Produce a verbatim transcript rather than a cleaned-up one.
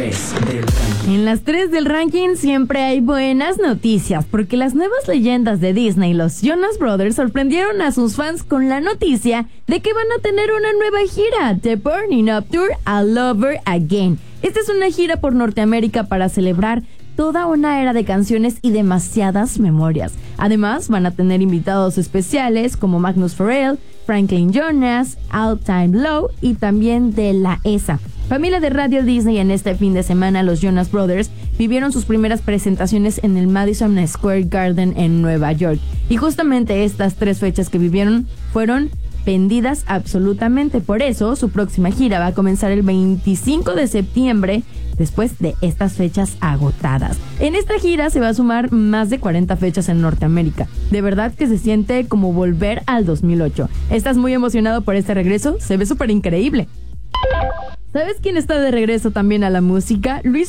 tres del ranking. En las tres del ranking siempre hay buenas noticias, porque las nuevas leyendas de Disney, los Jonas Brothers, sorprendieron a sus fans con la noticia de que van a tener una nueva gira, The Burning Up Tour All Over Again. Esta es una gira por Norteamérica para celebrar toda una era de canciones y demasiadas memorias. Además, van a tener invitados especiales como Magnus Farrell, Franklin Jonas, All Time Low y también de la E S A. Familia de Radio Disney, en este fin de semana los Jonas Brothers vivieron sus primeras presentaciones en el Madison Square Garden en Nueva York. Y justamente estas tres fechas que vivieron fueron vendidas absolutamente. Por eso, su próxima gira va a comenzar el veinticinco de septiembre, después de estas fechas agotadas. En esta gira se va a sumar más de cuarenta fechas en Norteamérica. De verdad que se siente como volver al dos mil ocho. ¿Estás muy emocionado por este regreso? Se ve súper increíble. ¿Sabes quién está de regreso también a la música? Luis